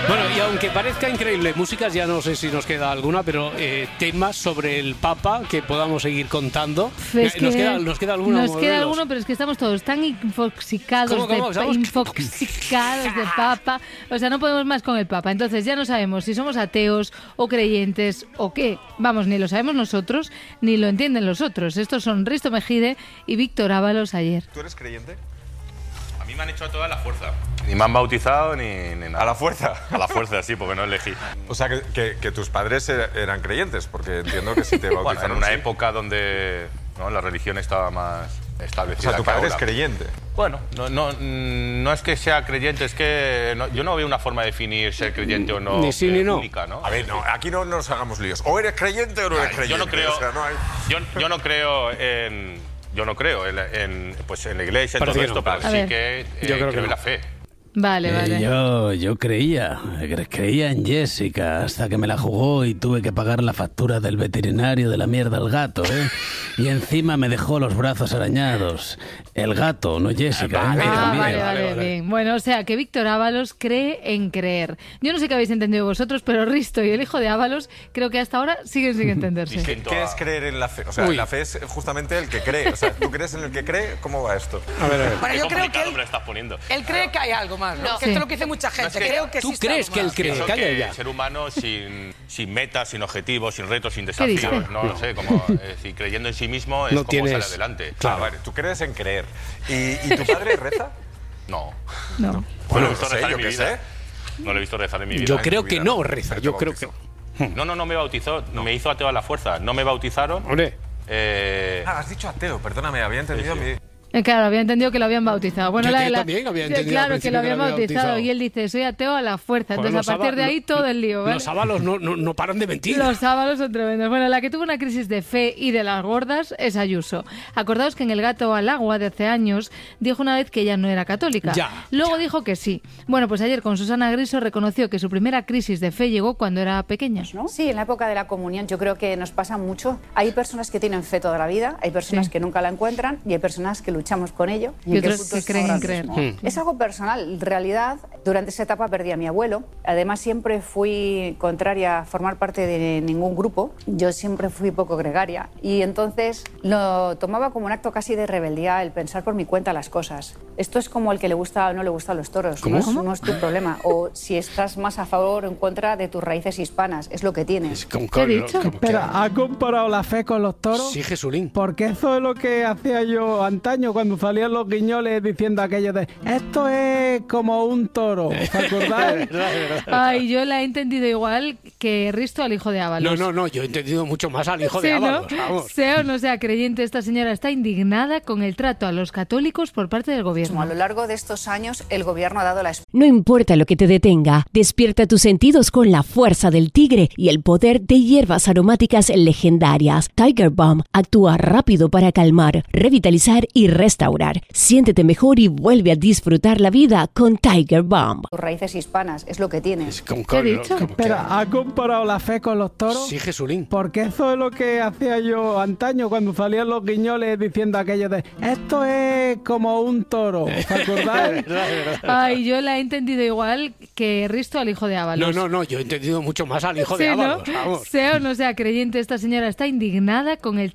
Bueno, y aunque parezca increíble, músicas ya no sé si nos queda alguna, pero temas sobre el Papa que podamos seguir contando. ¿Nos queda alguna? Nos queda alguno, pero es que estamos todos tan infoxicados de Papa. O sea, no podemos más con el Papa. Entonces ya no sabemos si somos ateos o creyentes o qué. Vamos, ni lo sabemos nosotros, ni lo entienden los otros. Estos son Risto Mejide y Víctor Ábalos ayer. ¿Tú eres creyente? A mí me han hecho toda la fuerza. Ni me han bautizado ni nada. ¿A la fuerza? A la fuerza, sí, porque no elegí. O sea, que tus padres eran creyentes, porque entiendo que si te bautizaron... Bueno, en una sí. época donde la religión estaba más establecida. O sea, tu padre es creyente. Bueno, no es que sea creyente, es que yo no veo una forma de definir ser creyente o no. Ni sí ni no. Única, ¿no? A ver, no, aquí no nos hagamos líos. O eres creyente o no eres creyente. Yo no creo, o sea, no hay... yo no creo en... Yo no creo en la iglesia, en todo esto, pero sí que creo en la fe. Vale. Yo creía en Jessica hasta que me la jugó y tuve que pagar la factura del veterinario de la mierda al gato, ¿eh? Y encima me dejó los brazos arañados. El gato, no Jessica. Vale, bien. Bueno, o sea, que Víctor Ábalos cree en creer. Yo no sé qué habéis entendido vosotros, pero Risto y el hijo de Ábalos creo que hasta ahora siguen sin entenderse. ¿Qué es creer en la fe? O sea, la fe es justamente el que cree. O sea, ¿tú crees en el que cree? ¿Cómo va esto? A ver. Bueno, yo creo que me lo estás poniendo. él cree que hay algo más, ¿no? Que esto es lo que dice mucha gente. Creo que ¿Tú crees que él cree? Pienso que el ser humano sin metas, sin objetivos, sin retos, sin desafíos, no sé, como si creyendo en sí mismo es como salir adelante. Claro, vale, tú crees en creer. ¿Y tu padre reza? No. No. Bueno, no he visto rezar en mi vida. No lo he visto rezar en mi vida. Yo creo que no reza, yo creo que... No me bautizó, me hizo ateo a la fuerza. No me bautizaron. Hombre. Has dicho ateo, perdóname, había entendido mi... Claro, había entendido que lo habían bautizado. Bueno, yo también había entendido. Claro, que lo habían bautizado. Y él dice, soy ateo a la fuerza. Entonces, a partir de ahí, todo el lío, ¿vale? Los Ábalos no paran de mentir. Los Ábalos son tremendos. Bueno, la que tuvo una crisis de fe y de las gordas es Ayuso. Acordaos que en El gato al agua de hace años dijo una vez que ella no era católica. Luego dijo que sí. Bueno, pues ayer con Susana Griso reconoció que su primera crisis de fe llegó cuando era pequeña. ¿No? Sí, en la época de la comunión yo creo que nos pasa mucho. Hay personas que tienen fe toda la vida, hay personas que nunca la encuentran y hay personas que luchamos con ello. Y otros que creen en creer. Es algo personal. En realidad, durante esa etapa perdí a mi abuelo. Además, siempre fui contraria a formar parte de ningún grupo. Yo siempre fui poco gregaria. Y entonces lo tomaba como un acto casi de rebeldía el pensar por mi cuenta las cosas. Esto es como el que le gusta o no le gustan los toros. No es tu problema. O si estás más a favor o en contra de tus raíces hispanas. Es lo que tienes. ¿Qué he dicho? Espera, ¿ha comparado la fe con los toros? Sí, Jesulín. Porque eso es lo que hacía yo antaño cuando salían los guiñoles diciendo aquello de esto es como un toro, ¿os acordáis? Ay, yo la he entendido igual que Risto al hijo de Ábalos. No, yo he entendido mucho más al hijo de Ábalos. ¿No? Sea o no sea creyente, esta señora está indignada con el trato a los católicos por parte del gobierno. A lo largo de estos años, el gobierno ha dado la espalda. No importa lo que te detenga, despierta tus sentidos con la fuerza del tigre y el poder de hierbas aromáticas legendarias. Tiger Balm actúa rápido para calmar, revitalizar y restaurar. Siéntete mejor y vuelve a disfrutar la vida con Tiger Balm. Tus raíces hispanas, es lo que tienes. ¿Qué he dicho? Espera, ¿ha comparado la fe con los toros? Sí, Jesulín. Porque eso es lo que hacía yo antaño cuando salían los guiñoles diciendo aquello de esto es como un toro, ¿os acordáis? Ay, yo la he entendido igual que Risto al hijo de Ábalos. No, yo he entendido mucho más al hijo de Ábalos. Sea o no sea creyente, esta señora está indignada con el